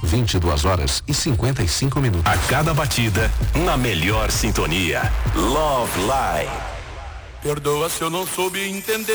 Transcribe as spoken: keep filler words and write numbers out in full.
vinte e duas horas e cinquenta e cinco minutos. A cada batida, na melhor sintonia. Love Live. Perdoa se eu não soube entender.